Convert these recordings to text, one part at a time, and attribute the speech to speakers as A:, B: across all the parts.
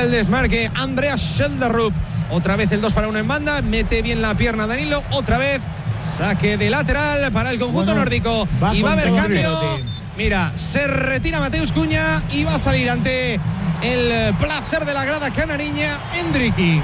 A: el desmarque Andreas Schjelderup. Otra vez el 2-1 en banda, mete bien la pierna Danilo, otra vez saque de lateral para el conjunto nórdico. Y va a haber cambio. Mira, se retira Mateus Cunha y va a salir ante el placer de la grada canariña Endricky.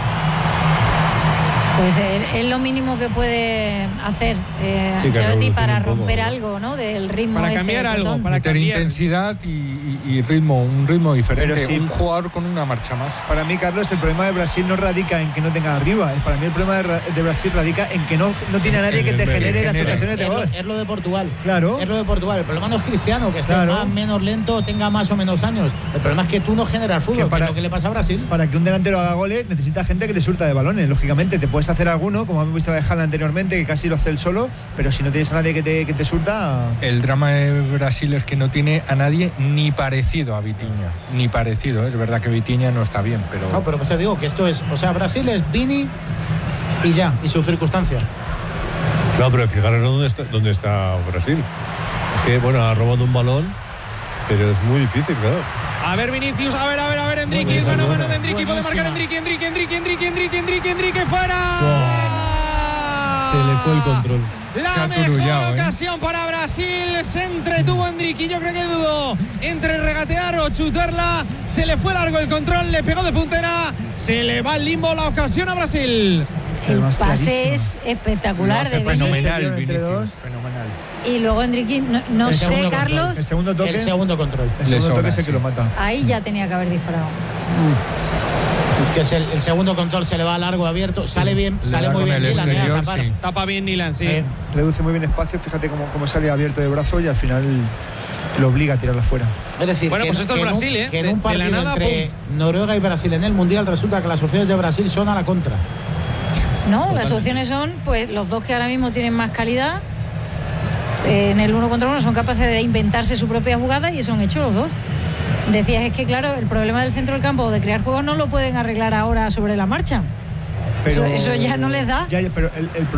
B: Pues es lo mínimo que puede hacer Ancelotti para romper algo, ¿no? Del ritmo.
A: Para cambiar algo, para
C: meter intensidad y ritmo, un ritmo diferente.
D: Pero sí,
C: un jugador con una marcha más.
D: Para mí, Carlos, el problema de Brasil no radica en que no tenga arriba. Para mí el problema de Brasil radica en que no tiene a nadie que te genere las ocasiones de gol.
E: Es lo de Portugal.
D: Claro.
E: Es lo de Portugal. El problema no es Cristiano, que esté más menos lento, tenga más o menos años. El problema es que tú no generas fútbol, que es lo que le pasa a Brasil.
D: Para que un delantero haga goles necesita gente que le surta de balones. Lógicamente, te puedes hacer alguno, como hemos visto de Haaland anteriormente, que casi lo hace él solo, pero si no tienes a nadie que te surta...
C: El drama de Brasil es que no tiene a nadie ni parecido a Vitinha, ni parecido. Es verdad que Vitinha no está bien, pero...
E: No, pero pues te digo que esto es... O sea, Brasil es Vini y ya, y su circunstancia.
F: Claro, pero fijaros dónde está Brasil. Es que, bueno, ha robado un balón, pero es muy difícil, claro.
A: A ver, Vinicius, a ver, Endricky, mano de Endricky, puede marcar Endricky, fuera.
F: Se le fue el control.
A: La mejor ocasión para Brasil, se entretuvo Endricky, yo creo que dudó entre regatear o chutarla, se le fue largo el control, le pegó de puntera, se le va al limbo la ocasión a Brasil.
B: El pase es espectacular de
C: fenomenal, Vinicius, fenomenal.
B: Y luego Endricky, no sé, Carlos.
D: El segundo toque.
E: El segundo control.
D: El segundo toque es el que lo mata.
B: Ahí ya tenía que haber disparado.
E: Es que es el segundo control, se le va largo, abierto, sale bien, sale muy bien Nilan, a tapar.
C: Sí.
A: Tapa bien Nilan, sí.
D: Reduce muy bien espacio, fíjate cómo sale abierto de brazo y al final lo obliga a tirarla fuera.
E: Es decir,
A: bueno, pues esto es Brasil,
E: que en un partido de nada, entre Noruega y Brasil en el Mundial resulta que las opciones de Brasil son a la contra.
B: No, totalmente. Las opciones son, pues, los dos que ahora mismo tienen más calidad. En el 1 contra 1 son capaces de inventarse su propia jugada y eso han hecho los dos. Decías, es que claro, el problema del centro del campo de crear juegos no lo pueden arreglar ahora sobre la marcha. Pero eso ya no les da.
D: Pero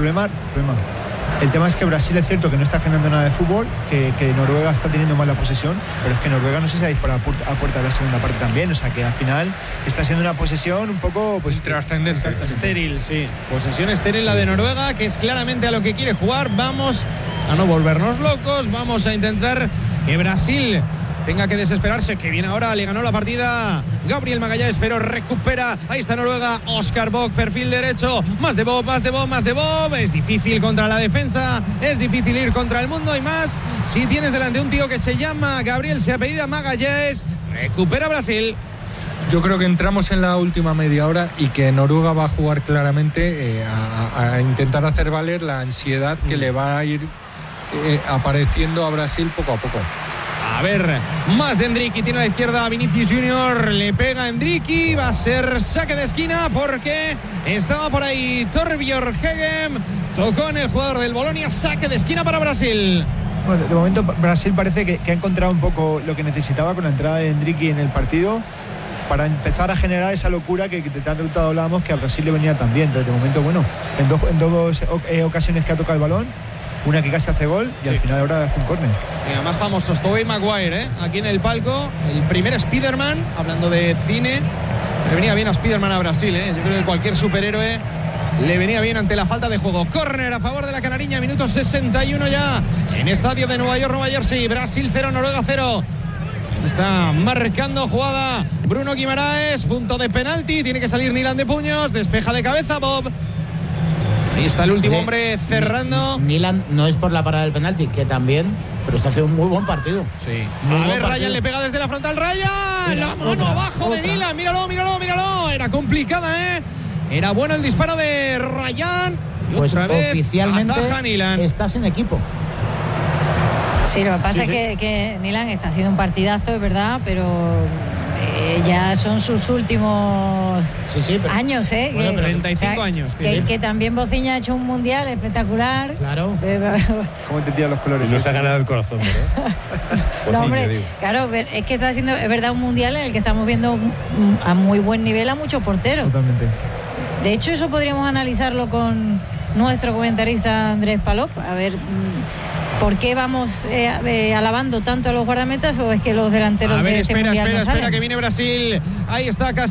D: el tema es que Brasil es cierto que no está generando nada de fútbol, que Noruega está teniendo más la posesión, pero es que Noruega no sé si ha disparado a puerta de la segunda parte también, o sea que al final está siendo una posesión un poco
C: trascendente.
A: Estéril, sí. Posesión estéril la de Noruega, que es claramente a lo que quiere jugar. Vamos a no volvernos locos, vamos a intentar que Brasil tenga que desesperarse, que viene ahora, le ganó la partida Gabriel Magalhães, pero recupera, ahí está Noruega, Oscar Bock, perfil derecho, más de Bob, es difícil contra la defensa, es difícil ir contra el mundo y más, si tienes delante un tío que se llama Gabriel, se apellida Magalhães, recupera Brasil.
C: Yo creo que entramos en la última media hora y que Noruega va a jugar claramente a intentar hacer valer la ansiedad que le va a ir apareciendo a Brasil poco a poco.
A: A ver, más de Endricky, tiene a la izquierda a Vinicius Junior, le pega a Endricky, va a ser saque de esquina porque estaba por ahí Torbjörn Hegem, tocó en el jugador del Bolonia, saque de esquina para Brasil.
D: Bueno, de momento Brasil parece que ha encontrado un poco lo que necesitaba con la entrada de Endricky en el partido para empezar a generar esa locura que tanto hablábamos que a Brasil le venía tan bien, pero de momento, bueno, en dos ocasiones que ha tocado el balón, una que casi hace gol y al final ahora hace un córner.
A: Más famosos, Tobey Maguire, aquí en el palco, el primer Spiderman, hablando de cine, le venía bien a Spiderman a Brasil, yo creo que cualquier superhéroe le venía bien ante la falta de juego. Córner a favor de la canariña, minuto 61 ya, en estadio de Nueva York, Nueva Jersey, Brasil 0, Noruega 0. Está marcando jugada Bruno Guimaraes, punto de penalti, tiene que salir Nilan de puños, despeja de cabeza Bob. Ahí está el último hombre cerrando.
E: Nilan no es por la parada del penalti, que también, pero se hace un muy buen partido.
A: Sí. A ver, Ryan le pega desde la frontal. Ryan, la mano abajo de Nilan. Míralo. Era complicada, Era bueno el disparo de Ryan. Y
E: pues
A: otra vez
E: oficialmente
A: ataja Nilan.
E: Está sin equipo.
B: Sí, lo que pasa es que Nilan está haciendo un partidazo, es verdad, pero ya son sus últimos años,
A: Bueno, 35 años.
B: Que también Bociña ha hecho un mundial espectacular.
E: Claro.
D: ¿Cómo te tiran los colores?
F: Y no se ha ganado el corazón, ¿verdad?
B: No, hombre, claro, es que está haciendo, es verdad, un mundial en el que estamos viendo a muy buen nivel a muchos porteros.
D: Totalmente.
B: De hecho, eso podríamos analizarlo con nuestro comentarista Andrés Palop, a ver por qué vamos alabando tanto a los guardametas, o es que los delanteros de este mundial no salen.
A: Espera, que viene Brasil. Ahí está casi